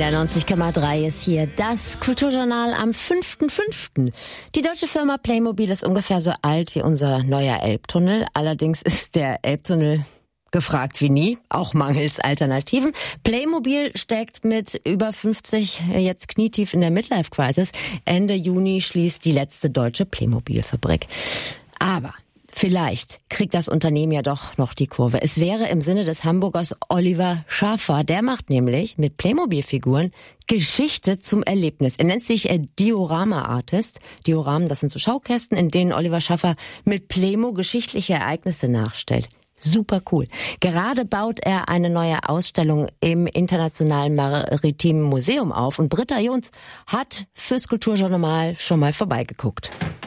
NDR 90,3 ist hier das Kulturjournal am 5.5. Die deutsche Firma Playmobil ist ungefähr so alt wie unser neuer Elbtunnel. Allerdings ist der Elbtunnel gefragt wie nie, auch mangels Alternativen. Playmobil steckt mit über 50 jetzt knietief in der Midlife-Crisis. Ende Juni schließt die letzte deutsche Playmobil-Fabrik. Aber vielleicht kriegt das Unternehmen ja doch noch die Kurve. Es wäre im Sinne des Hamburgers Oliver Schaffer. Der macht nämlich mit Playmobil-Figuren Geschichte zum Erlebnis. Er nennt sich Diorama-Artist. Dioramen, das sind so Schaukästen, in denen Oliver Schaffer mit Playmo geschichtliche Ereignisse nachstellt. Super cool. Gerade baut er eine neue Ausstellung im Internationalen Maritimen Museum auf und Britta Jons hat fürs Kulturjournal schon mal vorbeigeguckt.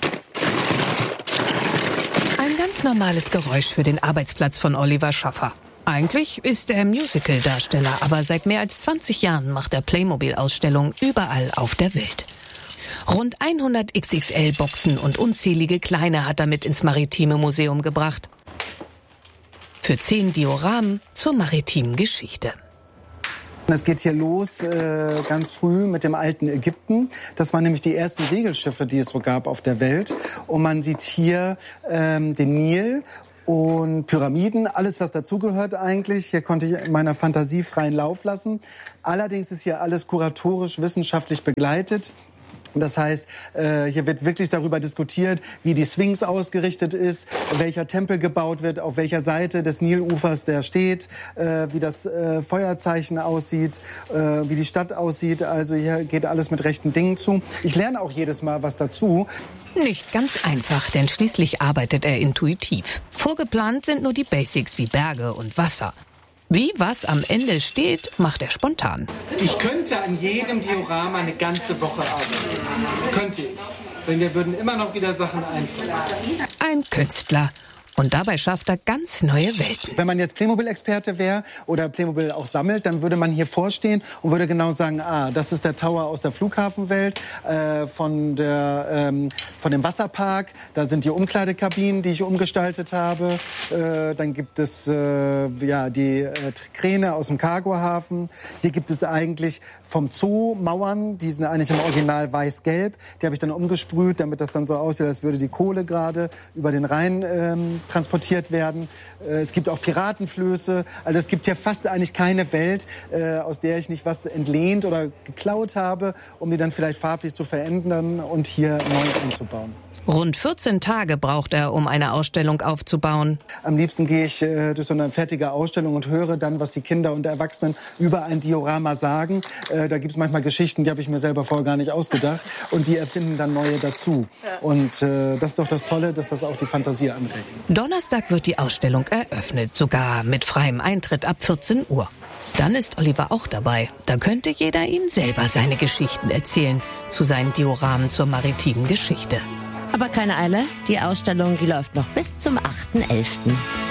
Ein ganz normales Geräusch für den Arbeitsplatz von Oliver Schaffer. Eigentlich ist er Musical-Darsteller, aber seit mehr als 20 Jahren macht er Playmobil-Ausstellungen überall auf der Welt. Rund 100 XXL-Boxen und unzählige kleine hat er mit ins Maritime Museum gebracht. Für 10 Dioramen zur maritimen Geschichte. Es geht hier los ganz früh mit dem alten Ägypten. Das waren nämlich die ersten Segelschiffe, die es so gab auf der Welt. Und man sieht hier den Nil und Pyramiden, alles was dazugehört eigentlich. Hier konnte ich meiner Fantasie freien Lauf lassen. Allerdings ist hier alles kuratorisch, wissenschaftlich begleitet. Das heißt, hier wird wirklich darüber diskutiert, wie die Sphinx ausgerichtet ist, welcher Tempel gebaut wird, auf welcher Seite des Nilufers der steht, wie das Feuerzeichen aussieht, wie die Stadt aussieht. Also hier geht alles mit rechten Dingen zu. Ich lerne auch jedes Mal was dazu. Nicht ganz einfach, denn schließlich arbeitet er intuitiv. Vorgeplant sind nur die Basics wie Berge und Wasser. Wie was am Ende steht, macht er spontan. Ich könnte an jedem Diorama eine ganze Woche arbeiten. Könnte ich. Denn wir würden immer noch wieder Sachen einfallen. Ein Künstler. Und dabei schafft er ganz neue Welten. Wenn man jetzt Playmobil-Experte wäre oder Playmobil auch sammelt, dann würde man hier vorstehen und würde genau sagen, das ist der Tower aus der Flughafenwelt, von dem Wasserpark. Da sind die Umkleidekabinen, die ich umgestaltet habe. Dann gibt es die Kräne aus dem Cargohafen. Hier gibt es eigentlich vom Zoo Mauern, die sind eigentlich im Original weiß-gelb. Die habe ich dann umgesprüht, damit das dann so aussieht, als würde die Kohle gerade über den Rhein transportiert werden. Es gibt auch Piratenflöße. Also es gibt hier fast eigentlich keine Welt, aus der ich nicht was entlehnt oder geklaut habe, um die dann vielleicht farblich zu verändern und hier neu einzubauen. Rund 14 Tage braucht er, um eine Ausstellung aufzubauen. Am liebsten gehe ich durch so eine fertige Ausstellung und höre dann, was die Kinder und Erwachsenen über ein Diorama sagen. Da gibt es manchmal Geschichten, die habe ich mir selber vorher gar nicht ausgedacht. Und die erfinden dann neue dazu. Und das ist doch das Tolle, dass das auch die Fantasie anregt. Donnerstag wird die Ausstellung eröffnet, sogar mit freiem Eintritt ab 14 Uhr. Dann ist Oliver auch dabei. Da könnte jeder ihm selber seine Geschichten erzählen zu seinen Dioramen zur maritimen Geschichte. Aber keine Eile, die Ausstellung, die läuft noch bis zum 8.11.